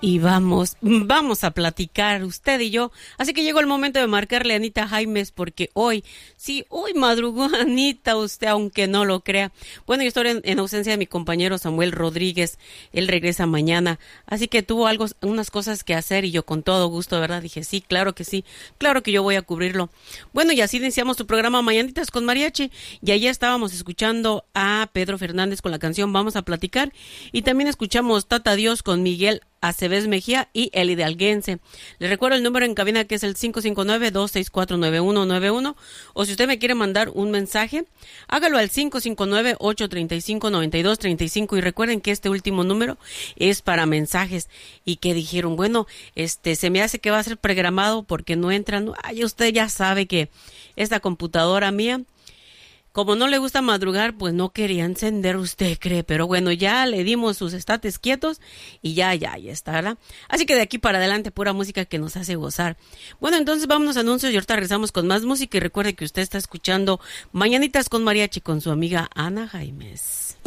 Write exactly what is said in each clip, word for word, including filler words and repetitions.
Y vamos, vamos a platicar usted y yo. Así que llegó el momento de marcarle a Anita Jaimes, porque hoy, sí, hoy madrugó Anita, usted aunque no lo crea. Bueno, yo estoy en, en ausencia de mi compañero Samuel Rodríguez. Él regresa mañana. Así que tuvo algo, unas cosas que hacer y yo con todo gusto, ¿verdad? Dije, sí, claro que sí, claro que yo voy a cubrirlo. Bueno, y así iniciamos tu programa Mañanitas con Mariachi. Y allá estábamos escuchando a Pedro Fernández con la canción Vamos a Platicar. Y también escuchamos Tata Dios con Miguel Aceves Mejía y el Hidalguense. Les recuerdo el número en cabina, que es el cinco cinco nueve, dos seis cuatro, nueve uno nueve uno, o si usted me quiere mandar un mensaje, hágalo al cinco cinco nueve, ocho tres cinco, nueve dos tres cinco, y recuerden que este último número es para mensajes. Y que dijeron, bueno, este se me hace que va a ser programado porque no entran. Ay, usted ya sabe que esta computadora mía, como no le gusta madrugar, pues no quería encender, usted cree. Pero bueno, ya le dimos sus estates quietos y ya, ya, ya está, ¿verdad? Así que de aquí para adelante, pura música que nos hace gozar. Bueno, entonces vámonos a anuncios y ahorita regresamos con más música. Y recuerde que usted está escuchando Mañanitas con Mariachi con su amiga Ana Jaimes.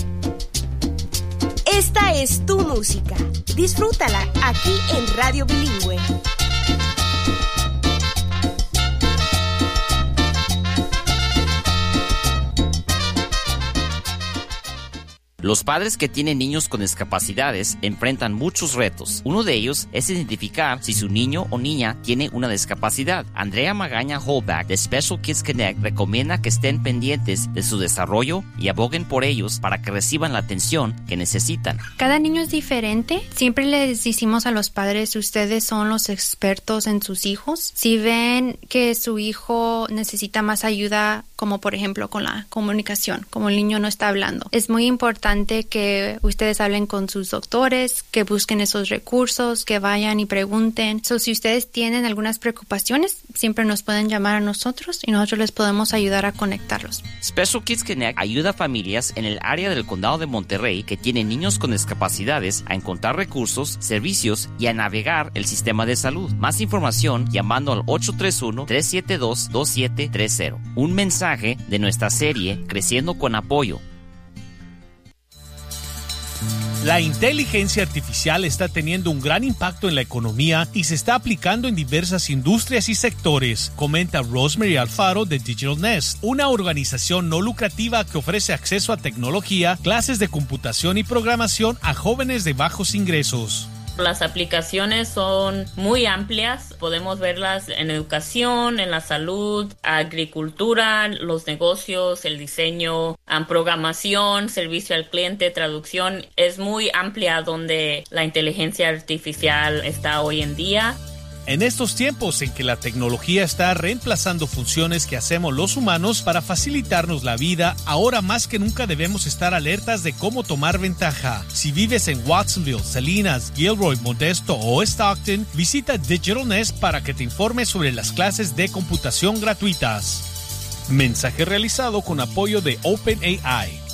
Esta es tu música. Disfrútala aquí en Radio Bilingüe. Los padres que tienen niños con discapacidades enfrentan muchos retos. Uno de ellos es identificar si su niño o niña tiene una discapacidad. Andrea Magaña Holback de Special Kids Connect recomienda que estén pendientes de su desarrollo y aboguen por ellos para que reciban la atención que necesitan. Cada niño es diferente. Siempre les decimos a los padres, ustedes son los expertos en sus hijos. Si ven que su hijo necesita más ayuda, como por ejemplo con la comunicación, como el niño no está hablando, es muy importante que ustedes hablen con sus doctores, que busquen esos recursos, que vayan y pregunten. So, si ustedes tienen algunas preocupaciones, siempre nos pueden llamar a nosotros y nosotros les podemos ayudar a conectarlos. Special Kids Connect ayuda a familias en el área del condado de Monterrey que tienen niños con discapacidades a encontrar recursos, servicios y a navegar el sistema de salud. Más información llamando al ocho tres uno, tres siete dos, dos siete tres cero. Un mensaje de nuestra serie Creciendo con Apoyo. La inteligencia artificial está teniendo un gran impacto en la economía y se está aplicando en diversas industrias y sectores, comenta Rosemary Alfaro de Digital Nest, una organización no lucrativa que ofrece acceso a tecnología, clases de computación y programación a jóvenes de bajos ingresos. Las aplicaciones son muy amplias, podemos verlas en educación, en la salud, agricultura, los negocios, el diseño, programación, servicio al cliente, traducción. Es muy amplia donde la inteligencia artificial está hoy en día. En estos tiempos en que la tecnología está reemplazando funciones que hacemos los humanos para facilitarnos la vida, ahora más que nunca debemos estar alertas de cómo tomar ventaja. Si vives en Watsonville, Salinas, Gilroy, Modesto o Stockton, visita Digital Nest para que te informes sobre las clases de computación gratuitas. Mensaje realizado con apoyo de OpenAI.